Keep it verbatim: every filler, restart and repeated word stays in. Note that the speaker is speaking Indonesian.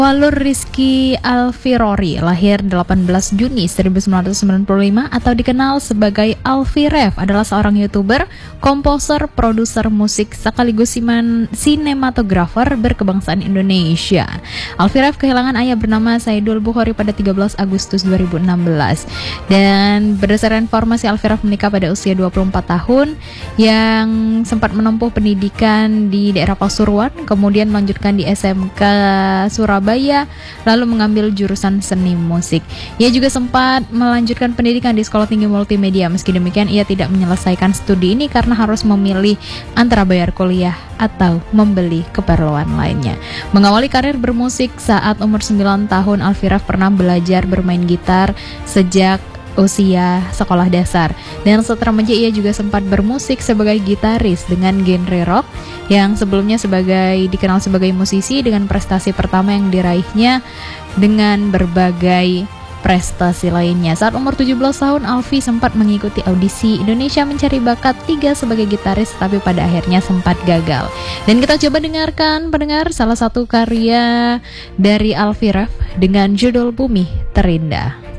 Walur Rizky Alfirori lahir delapan belas Juni seribu sembilan ratus sembilan puluh lima atau dikenal sebagai Alfi Rev adalah seorang YouTuber, komposer, produser musik sekaligus sinematografer berkebangsaan Indonesia. Alfi Rev kehilangan ayah bernama Saidul Bukhari pada tiga belas Agustus dua ribu enam belas. Dan berdasarkan informasi, Alfi Rev menikah pada usia dua puluh empat tahun yang sempat menempuh pendidikan di daerah Pasuruan, kemudian melanjutkan di S M K Surabaya, lalu mengambil jurusan seni musik. Ia juga sempat melanjutkan pendidikan di Sekolah Tinggi Multimedia. Meski demikian, ia tidak menyelesaikan studi ini karena harus memilih antara bayar kuliah atau membeli keperluan lainnya. Mengawali karir bermusik saat umur sembilan tahun, Alfi Rev pernah belajar bermain gitar sejak usia sekolah dasar, dan setelah remaja ia juga sempat bermusik sebagai gitaris dengan genre rock yang sebelumnya sebagai dikenal sebagai musisi dengan prestasi pertama yang diraihnya dengan berbagai prestasi lainnya. Saat umur tujuh belas tahun, Alfi sempat mengikuti audisi Indonesia Mencari Bakat tiga sebagai gitaris, tapi pada akhirnya sempat gagal. Dan kita coba dengarkan pendengar salah satu karya dari Alfi Rev dengan judul Bumi Terindah.